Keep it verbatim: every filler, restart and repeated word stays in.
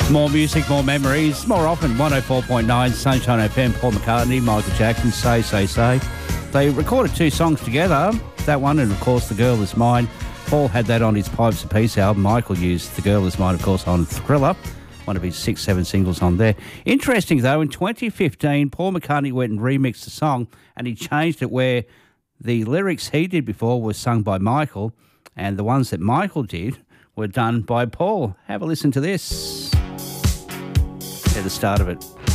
More music, more memories, more often. one oh four point nine, Sunshine F M, Paul McCartney, Michael Jackson, Say, Say, Say. They recorded two songs together, that one and, of course, The Girl Is Mine. Paul had that on his Pipes of Peace album. Michael used The Girl Is Mine, of course, on Thriller, one of his six, seven singles on there. Interesting, though, in twenty fifteen, Paul McCartney went and remixed the song and he changed it where the lyrics he did before were sung by Michael and the ones that Michael did were done by Paul. Have a listen to this. At the start of it.